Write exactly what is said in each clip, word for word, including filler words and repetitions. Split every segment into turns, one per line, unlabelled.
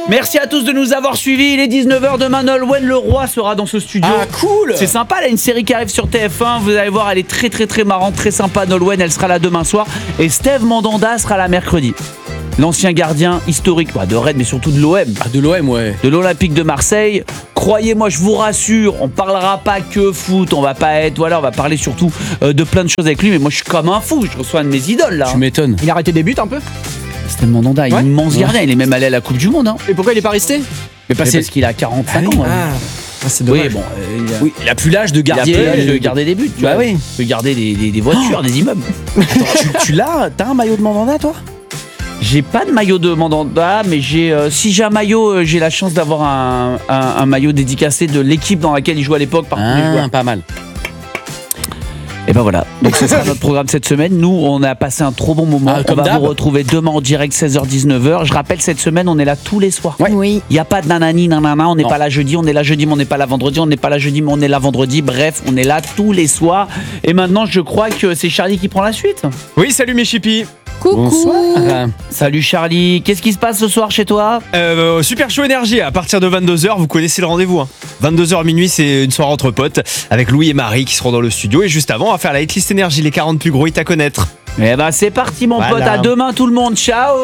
Merci à tous de nous avoir suivis. Il est dix-neuf heures. Demain, Nolwenn Leroy sera dans ce studio.
Ah, cool.
C'est sympa, là, une série qui arrive sur T F un. Vous allez voir, elle est très très très marrante, très sympa. Nolwenn, elle sera là demain soir. Et Steve Mandanda sera là mercredi. L'ancien gardien historique bah, de Rennes, mais surtout de l'O M.
Ah, de l'O M, ouais.
De l'Olympique de Marseille. Croyez-moi, je vous rassure, on parlera pas que foot, on va pas être, voilà, on va parler surtout euh, de plein de choses avec lui. Mais moi, je suis comme un fou, je reçois un de mes idoles là.
Tu m'étonnes.
Il a arrêté des buts un peu.
Steve Mandanda,
Ouais.
immense gardien, il est même allé à la Coupe du Monde. Hein.
Et pourquoi il est pas resté?
Mais
Mais
parce
parce
qu'il a quarante-cinq ans. hein.
Ah, ah, c'est dommage.
Oui, bon, euh, il a,
Oui, il a plus l'âge de
il a
garder.
plus l'âge de garder des buts. Tu
Bah
vois.
oui.
Il peut garder des, des, des voitures, des immeubles.
Attends, tu, tu l'as? T'as un maillot de Mandanda, toi?
J'ai pas de maillot de Mandanda, mais j'ai, euh, si j'ai un maillot, euh, j'ai la chance d'avoir un, un, un maillot dédicacé de l'équipe dans laquelle il jouait à l'époque par tous les joueurs.
Ah, pas mal.
Et ben voilà, donc ce sera notre programme cette semaine. Nous, on a passé un trop bon moment.
Ah,
on
comme
va
d'hab.
vous retrouver demain en direct seize heures dix-neuf heures. Je rappelle, cette semaine, on est là tous les soirs.
Ouais.
Oui.
Il n'y a pas de nanani, nanana, on n'est
Non.
pas là jeudi, on est là jeudi, mais on n'est pas là vendredi, on n'est pas là jeudi, mais on est là vendredi. Bref, on est là tous les soirs. Et maintenant, je crois que c'est Charlie qui prend la suite.
Oui, salut mes chippies.
Coucou.
Bonsoir.
Salut Charlie, qu'est-ce qui se passe ce soir chez toi?
Euh, super Show Énergie, à partir de vingt-deux heures, vous connaissez le rendez-vous. Hein. vingt-deux heures minuit, c'est une soirée entre potes avec Louis et Marie qui seront dans le studio. Et juste avant, on va faire la hitlist énergie, les quarante plus gros hits à connaître.
Eh ben c'est parti mon
Voilà.
pote, à demain tout le monde, ciao.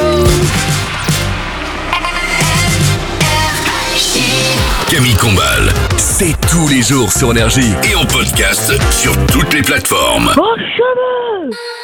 Camille Combal, c'est tous les jours sur Énergie et en podcast sur toutes les plateformes.
Bon chemin